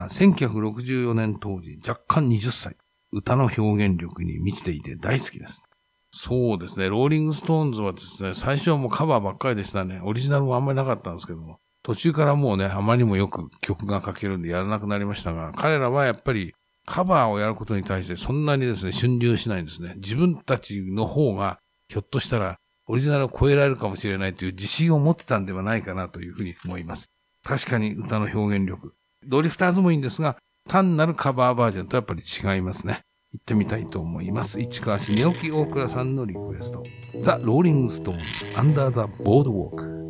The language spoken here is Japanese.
1964年当時、若干20歳。歌の表現力に満ちていて大好きです。そうですね。ローリングストーンズはですね、最初はもうカバーばっかりでしたね。オリジナルもあんまりなかったんですけども。途中からもうね、あまりにもよく曲が書けるんでやらなくなりましたが、彼らはやっぱりカバーをやることに対してそんなにですね、春流しないんですね。自分たちの方がひょっとしたらオリジナルを超えられるかもしれないという自信を持ってたんではないかなというふうに思います。確かに歌の表現力。ドリフターズもいいんですが、単なるカバーバージョンとやっぱり違いますね。行ってみたいと思います。市川市寝起き大倉さんのリクエスト。ザ・ローリングストーンズ Under the Boardwalk。